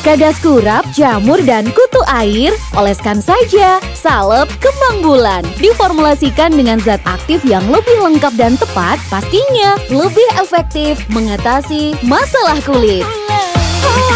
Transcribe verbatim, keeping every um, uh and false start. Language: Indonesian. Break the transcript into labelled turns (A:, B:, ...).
A: Kadas kurap, jamur, dan kutu air, oleskan saja salep kembang bulan. Diformulasikan dengan zat aktif yang lebih lengkap dan tepat, pastinya lebih efektif mengatasi masalah kulit.